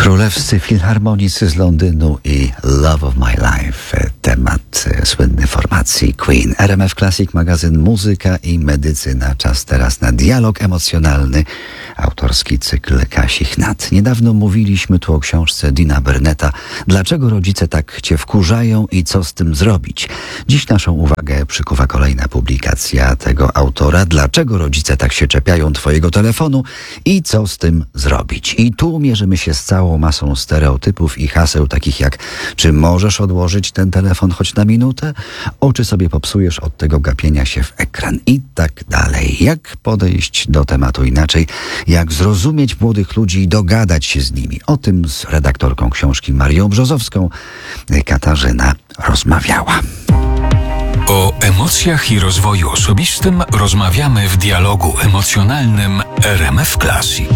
Królewscy filharmonicy z Londynu i Love of My Life, temat słynny formacji Queen. RMF Classic, magazyn Muzyka i Medycyna. Czas teraz na dialog emocjonalny, autorski cykl Kasi Chnat. Niedawno mówiliśmy tu o książce Deana Burnetta Dlaczego rodzice tak cię wkurzają i co z tym zrobić? Dziś naszą uwagę przykuwa kolejna publikacja tego autora. Dlaczego rodzice tak się czepiają twojego telefonu i co z tym zrobić? I tu mierzymy się z całą masą stereotypów i haseł takich jak: czy możesz odłożyć ten telefon choć na minutę? Oczy sobie popsujesz od tego gapienia się w ekran i tak dalej. Jak podejść do tematu inaczej? Jak zrozumieć młodych ludzi i dogadać się z nimi? O tym z redaktorką książki Marią Brzozowską Katarzyna rozmawiała. O emocjach i rozwoju osobistym rozmawiamy w dialogu emocjonalnym RMF Classic.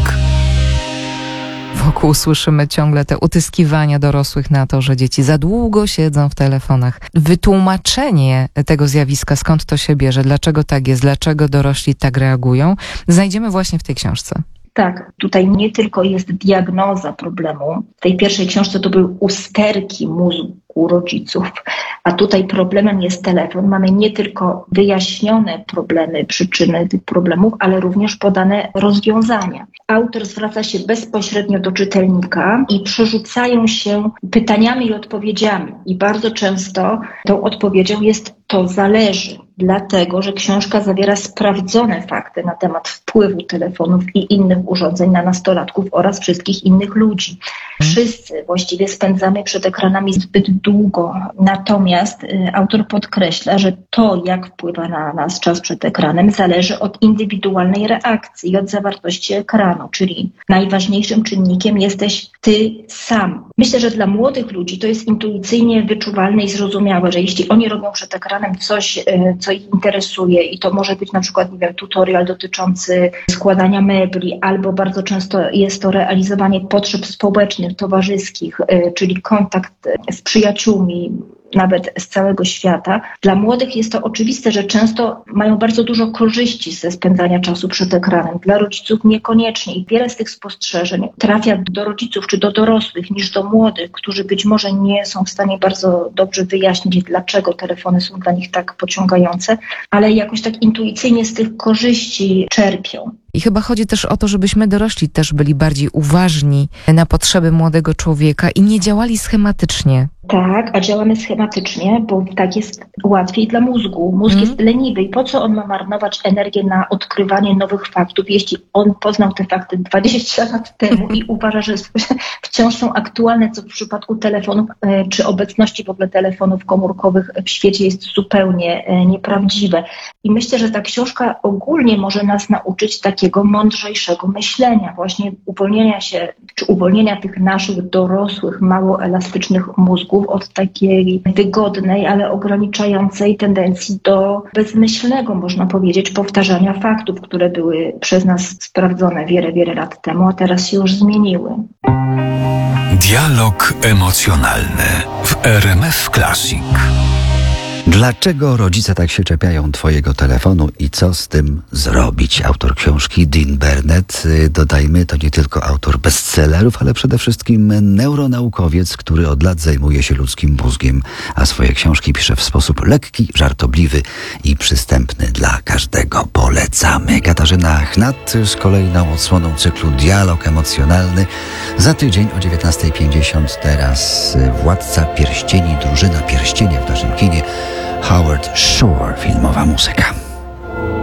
Wokół słyszymy ciągle te utyskiwania dorosłych na to, że dzieci za długo siedzą w telefonach. Wytłumaczenie tego zjawiska, skąd to się bierze, dlaczego tak jest, dlaczego dorośli tak reagują, znajdziemy właśnie w tej książce. Tak, tutaj nie tylko jest diagnoza problemu. W tej pierwszej książce to były usterki mózgu rodziców, a tutaj problemem jest telefon. Mamy nie tylko wyjaśnione problemy, przyczyny tych problemów, ale również podane rozwiązania. Autor zwraca się bezpośrednio do czytelnika i przerzucają się pytaniami i odpowiedziami. I bardzo często tą odpowiedzią jest: to zależy. Dlatego, że książka zawiera sprawdzone fakty na temat wpływu telefonów i innych urządzeń na nastolatków oraz wszystkich innych ludzi. Wszyscy właściwie spędzamy przed ekranami zbyt długo. Natomiast autor podkreśla, że to, jak wpływa na nas czas przed ekranem, zależy od indywidualnej reakcji i od zawartości ekranu, czyli najważniejszym czynnikiem jesteś ty sam. Myślę, że dla młodych ludzi to jest intuicyjnie wyczuwalne i zrozumiałe, że jeśli oni robią przed ekranem coś, co ich interesuje, i to może być na przykład, nie wiem, tutorial dotyczący składania mebli, albo bardzo często jest to realizowanie potrzeb społecznych, towarzyskich, czyli kontakt z przyjaciółmi, nawet z całego świata. Dla młodych jest to oczywiste, że często mają bardzo dużo korzyści ze spędzania czasu przed ekranem. Dla rodziców niekoniecznie i wiele z tych spostrzeżeń trafia do rodziców czy do dorosłych niż do młodych, którzy być może nie są w stanie bardzo dobrze wyjaśnić, dlaczego telefony są dla nich tak pociągające, ale jakoś tak intuicyjnie z tych korzyści czerpią. I chyba chodzi też o to, żebyśmy dorośli też byli bardziej uważni na potrzeby młodego człowieka i nie działali schematycznie. Tak, a działamy schematycznie, bo tak jest łatwiej dla mózgu. Mózg jest leniwy i po co on ma marnować energię na odkrywanie nowych faktów, jeśli on poznał te fakty 20 lat temu i uważa, że wciąż są aktualne, co w przypadku telefonów czy obecności w ogóle telefonów komórkowych w świecie jest zupełnie nieprawdziwe. I myślę, że ta książka ogólnie może nas nauczyć takiego mądrzejszego myślenia, właśnie uwolnienia tych naszych dorosłych, mało elastycznych mózgów od takiej wygodnej, ale ograniczającej tendencji do bezmyślnego, można powiedzieć, powtarzania faktów, które były przez nas sprawdzone wiele lat temu, a teraz się już zmieniły. Dialog emocjonalny w RMF Classic. Dlaczego rodzice tak się czepiają twojego telefonu i co z tym zrobić? Autor książki Dean Burnett, dodajmy, to nie tylko autor bestsellerów, ale przede wszystkim neuronaukowiec, który od lat zajmuje się ludzkim mózgiem, a swoje książki pisze w sposób lekki, żartobliwy i przystępny dla każdego. Polecamy. Katarzyna Chnat z kolejną odsłoną cyklu Dialog emocjonalny. Za tydzień o 19:50 teraz Władca Pierścieni, Drużyna Pierścienia w naszym kinie. Howard Shore, filmowa muzyka.